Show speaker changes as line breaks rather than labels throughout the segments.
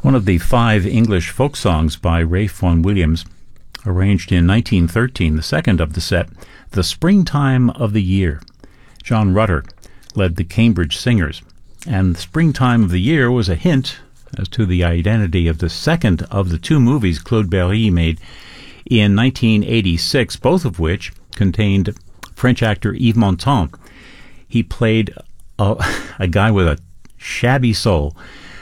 One of the 5 English folk songs by Ralph Vaughan Williams, arranged in 1913, the second of the set, The Springtime of the Year. John Rutter led the Cambridge Singers, and The Springtime of the Year was a hint as to the identity of the second of the 2 movies Claude Berry made in 1986, both of which contained French actor Yves Montand. He played a guy with a shabby soul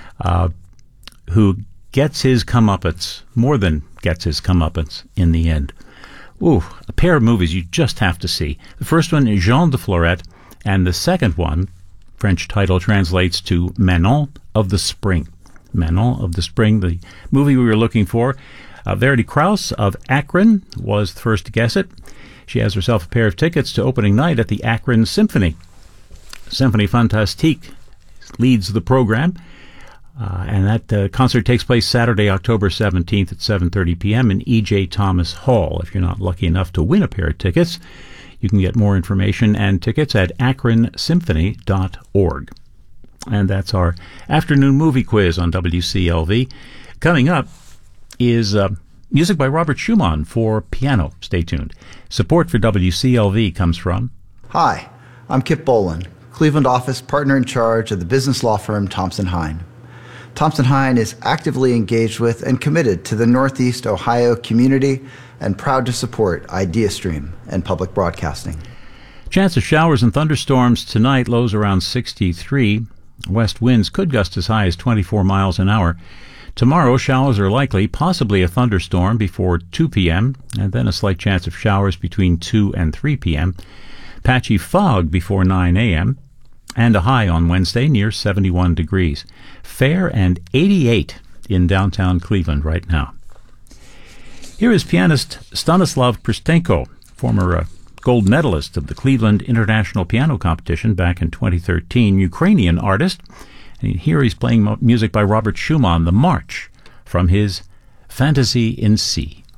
who gets his comeuppance, more than gets his comeuppance in the end. Ooh, a pair of movies you just have to see. The first one is Jean de Florette, and the second one, French title translates to Manon of the Spring. Manon of the Spring, the movie we were looking for. Verity Krause of Akron was the first to guess it. She has herself a pair of tickets to opening night at the Akron Symphony. Symphonie Fantastique leads the program. And that concert takes place Saturday, October 17th at 7:30 p.m. in E.J. Thomas Hall. If you're not lucky enough to win a pair of tickets, you can get more information and tickets at akronsymphony.org. And that's our afternoon movie quiz on WCLV. Coming up is music by Robert Schumann for piano. Stay tuned. Support for WCLV comes from...
Hi, I'm Kip Bolin, Cleveland office partner in charge of the business law firm Thompson Hine. Thompson Hine is actively engaged with and committed to the Northeast Ohio community and proud to support IdeaStream and public broadcasting.
Chance of showers and thunderstorms tonight, lows around 63. West winds could gust as high as 24 miles an hour. Tomorrow, showers are likely, possibly a thunderstorm before 2 p.m., and then a slight chance of showers between 2 and 3 p.m. Patchy fog before 9 a.m., and a high on Wednesday near 71 degrees. Fair and 88 in downtown Cleveland right now. Here is pianist Stanislav Pristenko, former gold medalist of the Cleveland International Piano Competition back in 2013, Ukrainian artist. And here he's playing music by Robert Schumann, the March, from his Fantasy in C.